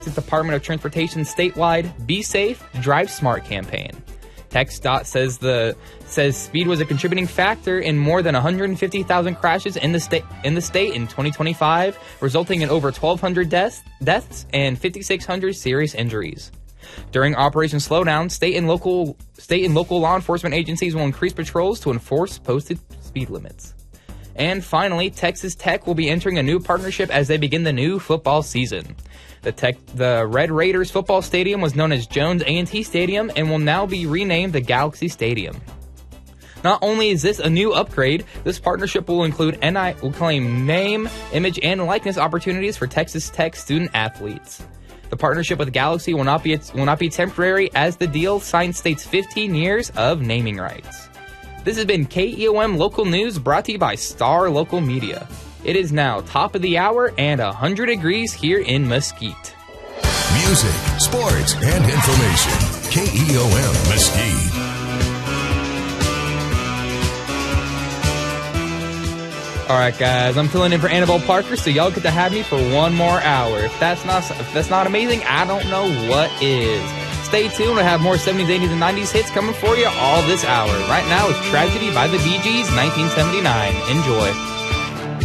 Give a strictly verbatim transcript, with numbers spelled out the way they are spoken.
Department of Transportation statewide Be Safe, Drive Smart campaign. TxDOT says the says speed was a contributing factor in more than one hundred fifty thousand crashes in the state in the state in twenty twenty-five, resulting in over twelve hundred deaths deaths and fifty-six hundred serious injuries. During Operation Slowdown, state and local state and local law enforcement agencies will increase patrols to enforce posted speed limits. And finally, Texas Tech will be entering a new partnership as they begin the new football season. The Tech, the Red Raiders football stadium was known as Jones A and T Stadium and will now be renamed the Galaxy Stadium. Not only is this a new upgrade, this partnership will include N I will claim name, image, and likeness opportunities for Texas Tech student athletes. The partnership with Galaxy will not be will not be temporary, as the deal signed states fifteen years of naming rights. This has been K E O M Local News, brought to you by Star Local Media. It is now top of the hour and one hundred degrees here in Mesquite. Music, sports, and information. K E O M Mesquite. All right, guys, I'm filling in for Annabelle Parker, so y'all get to have me for one more hour. If that's not if that's not amazing, I don't know what is. Stay tuned. I have more seventies, eighties, and nineties hits coming for you all this hour. Right now, it's Tragedy by the Bee Gees, nineteen seventy-nine. Enjoy.